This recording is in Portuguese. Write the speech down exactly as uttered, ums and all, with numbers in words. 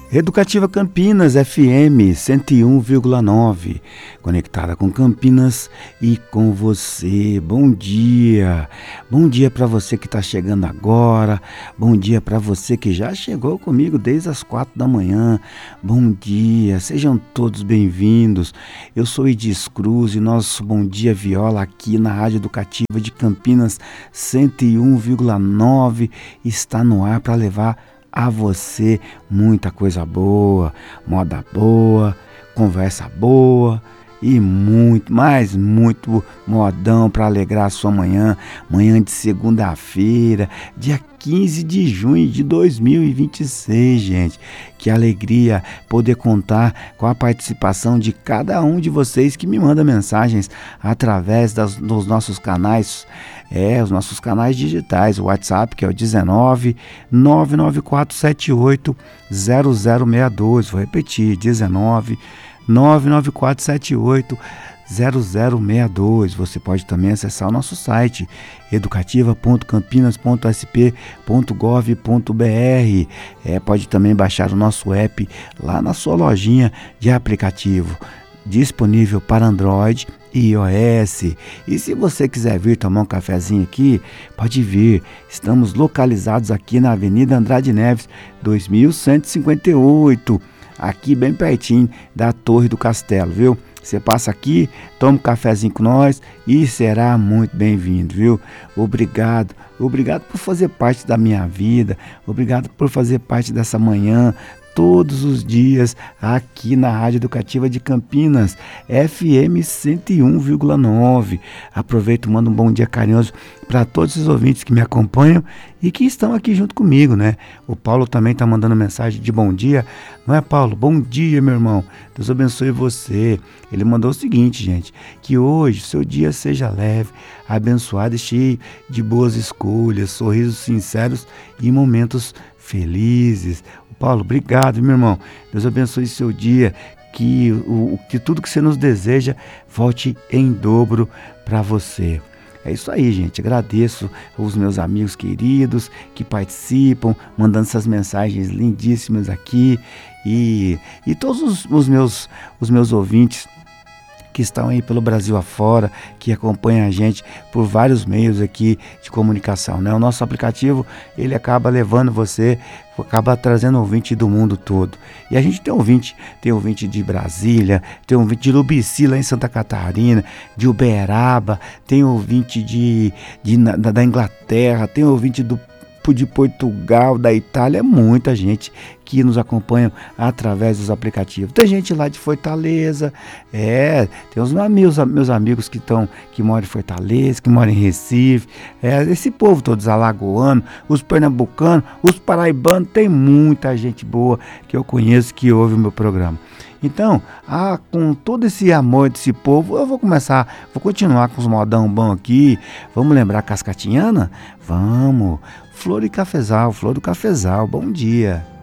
Educativa Campinas F M cento e um vírgula nove, conectada com Campinas e com você. Bom dia, bom dia para você que está chegando agora, bom dia para você que já chegou comigo desde as quatro da manhã. Bom dia, sejam todos bem-vindos. Eu sou Edis Cruz e nosso Bom Dia Viola aqui na Rádio Educativa de Campinas cento e um vírgula nove está no ar para levar a você muita coisa boa, moda boa, conversa boa e muito, mais muito modão para alegrar a sua manhã, manhã de segunda-feira, dia quinze de junho de dois mil e vinte e seis, gente. Que alegria poder contar com a participação de cada um de vocês que me manda mensagens através das, dos nossos canais, é, os nossos canais digitais, o WhatsApp, que é o dezenove, nove nove quatro sete oito, zero zero seis dois, vou repetir, dezenove, nove nove quatro sete oito, zero zero seis dois. Você pode também acessar o nosso site educativa ponto campinas ponto s p ponto gov ponto b r. É, pode também baixar o nosso app lá na sua lojinha de aplicativo, disponível para Android e iOS. E se você quiser vir tomar um cafezinho aqui, pode vir. Estamos localizados aqui na Avenida Andrade Neves, dois mil cento e cinquenta e oito, aqui bem pertinho da Torre do Castelo, viu? Você passa aqui, toma um cafezinho com nós e será muito bem-vindo, viu? Obrigado, obrigado por fazer parte da minha vida, obrigado por fazer parte dessa manhã, todos os dias, aqui na Rádio Educativa de Campinas, F M cento e um vírgula nove. Aproveito e mando um bom dia carinhoso para todos os ouvintes que me acompanham e que estão aqui junto comigo, né? O Paulo também está mandando mensagem de bom dia, não é, Paulo? Bom dia, meu irmão, Deus abençoe você. Ele mandou o seguinte, gente, que hoje seu dia seja leve, abençoado e cheio de boas escolhas, sorrisos sinceros e momentos felizes. Paulo, obrigado, meu irmão. Deus abençoe seu dia, que, o, que tudo que você nos deseja volte em dobro para você. É isso aí, gente. Agradeço os meus amigos queridos que participam, mandando essas mensagens lindíssimas aqui, e, e todos os, os, meus, os meus ouvintes que estão aí pelo Brasil afora, que acompanham a gente por vários meios aqui de comunicação, né? O nosso aplicativo, ele acaba levando você, acaba trazendo ouvinte do mundo todo. E a gente tem ouvinte, tem ouvinte de Brasília, tem ouvinte de Urubici, lá em Santa Catarina, de Uberaba, tem ouvinte de, de, da, da Inglaterra, tem ouvinte do de Portugal, da Itália, é muita gente que nos acompanha através dos aplicativos. Tem gente lá de Fortaleza, é, tem os meus, meus amigos que estão, que moram em Fortaleza, que moram em Recife, é, esse povo todos alagoanos, os pernambucanos, os paraibanos, tem muita gente boa que eu conheço que ouve o meu programa. Então, ah, com todo esse amor desse povo, eu vou começar, vou continuar com os modão bom aqui. Vamos lembrar Cascatinhana? Vamos! Flor e Cafezal, Flor do Cafezal, bom dia!